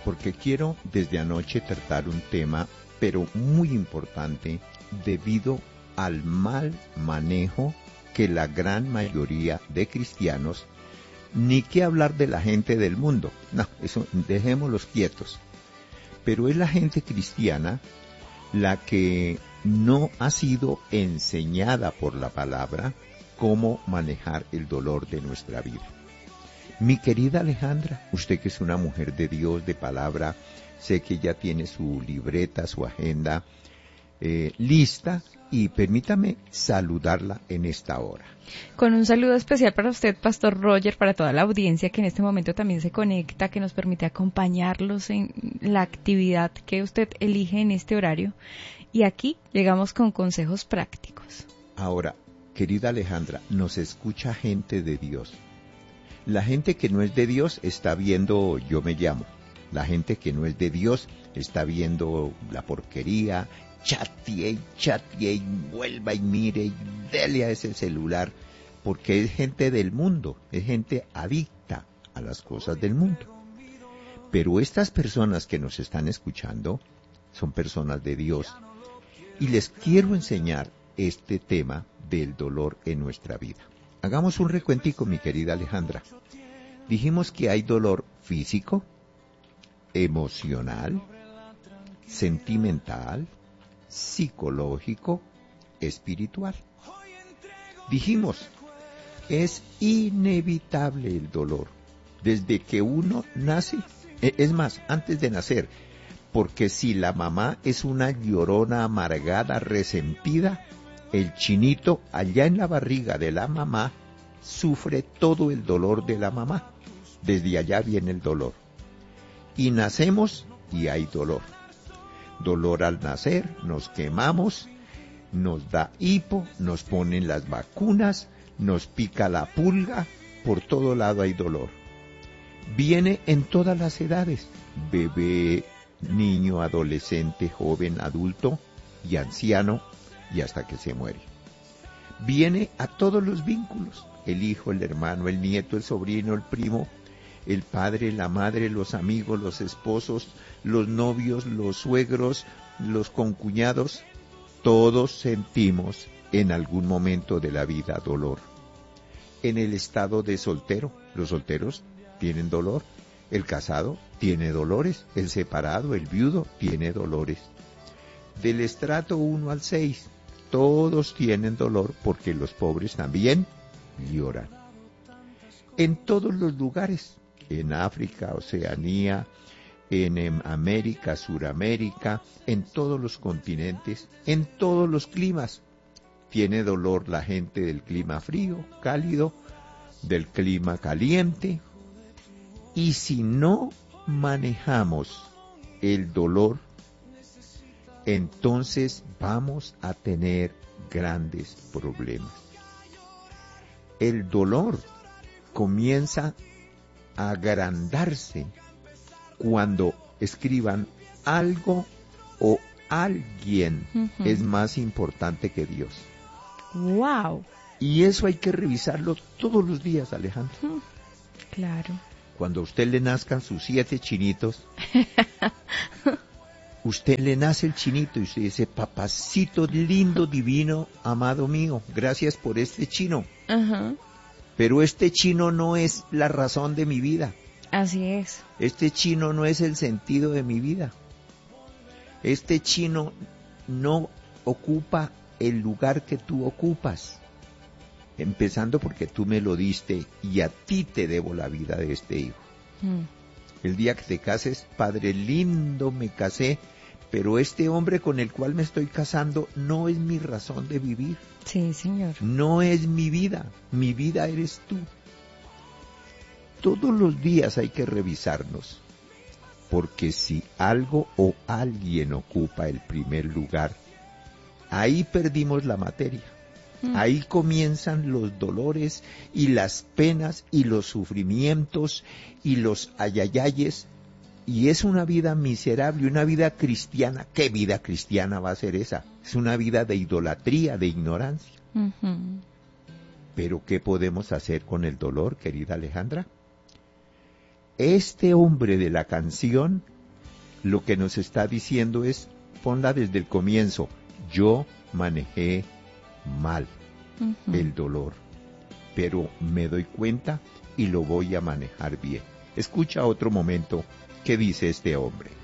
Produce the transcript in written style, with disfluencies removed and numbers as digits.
porque quiero desde anoche tratar un tema, pero muy importante, debido al mal manejo que la gran mayoría de cristianos, ni qué hablar de la gente del mundo, no, eso dejémoslos quietos, pero es la gente cristiana la que no ha sido enseñada por la palabra cómo manejar el dolor de nuestra vida. Mi querida Alejandra, usted que es una mujer de Dios, de palabra, sé que ya tiene su libreta, su agenda lista, y permítame saludarla en esta hora. Con un saludo especial para usted, Pastor Roger, para toda la audiencia que en este momento también se conecta, que nos permite acompañarlos en la actividad que usted elige en este horario. Y aquí llegamos con consejos prácticos. Ahora, querida Alejandra, nos escucha gente de Dios. La gente que no es de Dios está viendo Yo Me Llamo. La gente que no es de Dios está viendo la porquería, chatee, vuelva y mire, y dele a ese celular, porque es gente del mundo, es gente adicta a las cosas del mundo. Pero estas personas que nos están escuchando son personas de Dios, y les quiero enseñar este tema del dolor en nuestra vida. Hagamos un recuentico, mi querida Alejandra. Dijimos que hay dolor físico, emocional, sentimental, psicológico, espiritual. Dijimos, es inevitable el dolor desde que uno nace, es más, antes de nacer, porque si la mamá es una llorona amargada, resentida, el chinito allá en la barriga de la mamá sufre todo el dolor de la mamá. Desde allá viene el dolor. Y nacemos y hay dolor. Dolor al nacer, nos quemamos, nos da hipo, nos ponen las vacunas, nos pica la pulga, por todo lado hay dolor. Viene en todas las edades, bebé, niño, adolescente, joven, adulto y anciano, y hasta que se muere. Viene a todos los vínculos, el hijo, el hermano, el nieto, el sobrino, el primo, el padre, la madre, los amigos, los esposos, los novios, los suegros, los concuñados. Todos sentimos en algún momento de la vida dolor. En el estado de soltero, los solteros tienen dolor, el casado tiene dolores, el separado, el viudo tiene dolores. Del estrato 1 al 6, todos tienen dolor porque los pobres también lloran. En todos los lugares, en África, Oceanía, en América, Suramérica, en todos los continentes, en todos los climas, tiene dolor la gente del clima frío, cálido, del clima caliente. Y si no manejamos el dolor, entonces vamos a tener grandes problemas. El dolor comienza a agrandarse cuando escriban algo o alguien es más importante que Dios. ¡Wow! Y eso hay que revisarlo todos los días, Alejandro. Claro. Cuando a usted le nazcan sus 7 chinitos, usted le nace el chinito y usted dice, papacito lindo, divino, amado mío, gracias por este chino. Ajá. Pero este chino no es la razón de mi vida. Así es. Este chino no es el sentido de mi vida. Este chino no ocupa el lugar que tú ocupas. Empezando porque tú me lo diste y a ti te debo la vida de este hijo. El día que te cases, padre lindo, me casé, pero este hombre con el cual me estoy casando no es mi razón de vivir. Sí, señor. No es mi vida eres tú. Todos los días hay que revisarnos, porque si algo o alguien ocupa el primer lugar, ahí perdimos la materia. Ahí comienzan los dolores y las penas y los sufrimientos y los ayayayes, y es una vida miserable, una vida cristiana. ¿Qué vida cristiana va a ser esa? Es una vida de idolatría, de ignorancia. Pero ¿qué podemos hacer con el dolor, querida Alejandra? Este hombre de la canción lo que nos está diciendo es, ponla desde el comienzo, yo manejé mal el dolor, pero me doy cuenta y lo voy a manejar bien. Escucha otro momento qué dice este hombre.